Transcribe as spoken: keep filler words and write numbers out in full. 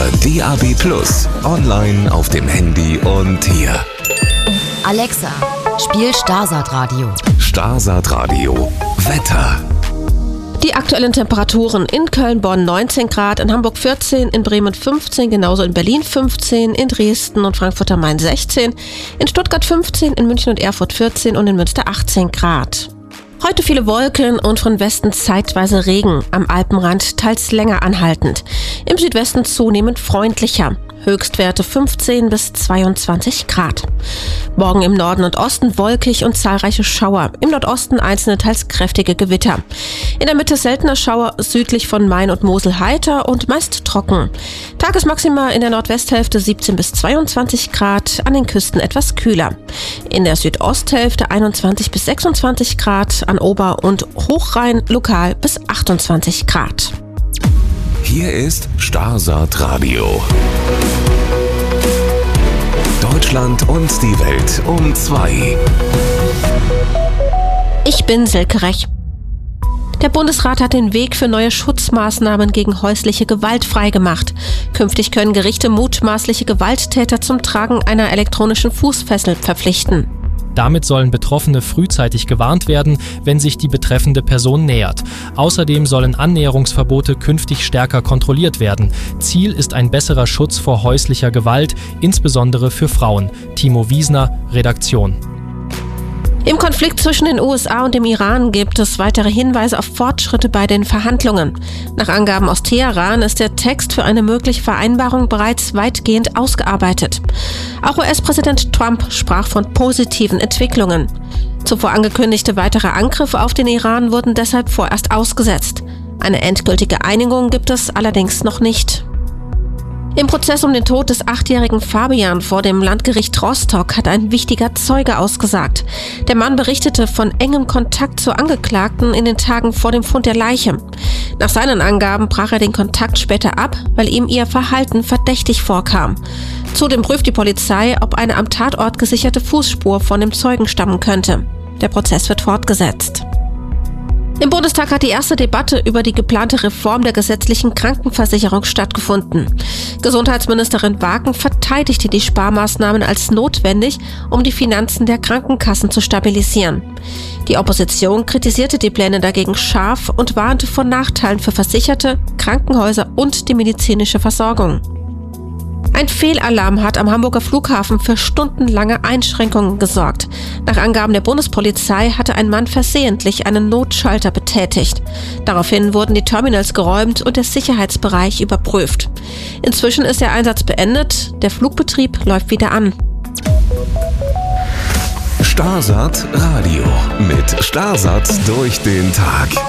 D A B plus, online auf dem Handy und hier. Alexa, spiel Starsat Radio. Starsat Radio. Wetter. Die aktuellen Temperaturen in Köln, Bonn neunzehn Grad, in Hamburg vierzehn, in Bremen fünfzehn, genauso in Berlin fünfzehn, in Dresden und Frankfurt am Main sechzehn, in Stuttgart fünfzehn, in München und Erfurt vierzehn und in Münster achtzehn Grad. Heute viele Wolken und von Westen zeitweise Regen, am Alpenrand teils länger anhaltend. Im Südwesten zunehmend freundlicher. Höchstwerte fünfzehn bis zweiundzwanzig Grad. Morgen im Norden und Osten wolkig und zahlreiche Schauer. Im Nordosten einzelne teils kräftige Gewitter. In der Mitte seltener Schauer, südlich von Main und Mosel heiter und meist trocken. Tagesmaxima in der Nordwesthälfte siebzehn bis zweiundzwanzig Grad, an den Küsten etwas kühler. In der Südosthälfte einundzwanzig bis sechsundzwanzig Grad, an Ober- und Hochrhein lokal bis achtundzwanzig Grad. Hier ist Starsat Radio. Deutschland und die Welt um zwei. Ich bin Silke Rech. Der Bundesrat hat den Weg für neue Schutzmaßnahmen gegen häusliche Gewalt freigemacht. Künftig können Gerichte mutmaßliche Gewalttäter zum Tragen einer elektronischen Fußfessel verpflichten. Damit sollen Betroffene frühzeitig gewarnt werden, wenn sich die betreffende Person nähert. Außerdem sollen Annäherungsverbote künftig stärker kontrolliert werden. Ziel ist ein besserer Schutz vor häuslicher Gewalt, insbesondere für Frauen. Timo Wiesner, Redaktion. Im Konflikt zwischen den U S A und dem Iran gibt es weitere Hinweise auf Fortschritte bei den Verhandlungen. Nach Angaben aus Teheran ist der Text für eine mögliche Vereinbarung bereits weitgehend ausgearbeitet. Auch U S-Präsident Trump sprach von positiven Entwicklungen. Zuvor angekündigte weitere Angriffe auf den Iran wurden deshalb vorerst ausgesetzt. Eine endgültige Einigung gibt es allerdings noch nicht. Im Prozess um den Tod des achtjährigen Fabian vor dem Landgericht Rostock hat ein wichtiger Zeuge ausgesagt. Der Mann berichtete von engem Kontakt zur Angeklagten in den Tagen vor dem Fund der Leiche. Nach seinen Angaben brach er den Kontakt später ab, weil ihm ihr Verhalten verdächtig vorkam. Zudem prüft die Polizei, ob eine am Tatort gesicherte Fußspur von dem Zeugen stammen könnte. Der Prozess wird fortgesetzt. Im Bundestag hat die erste Debatte über die geplante Reform der gesetzlichen Krankenversicherung stattgefunden. Gesundheitsministerin Wagen verteidigte die Sparmaßnahmen als notwendig, um die Finanzen der Krankenkassen zu stabilisieren. Die Opposition kritisierte die Pläne dagegen scharf und warnte vor Nachteilen für Versicherte, Krankenhäuser und die medizinische Versorgung. Ein Fehlalarm hat am Hamburger Flughafen für stundenlange Einschränkungen gesorgt. Nach Angaben der Bundespolizei hatte ein Mann versehentlich einen Notschalter betätigt. Daraufhin wurden die Terminals geräumt und der Sicherheitsbereich überprüft. Inzwischen ist der Einsatz beendet, der Flugbetrieb läuft wieder an. Starsat Radio mit Starsat durch den Tag.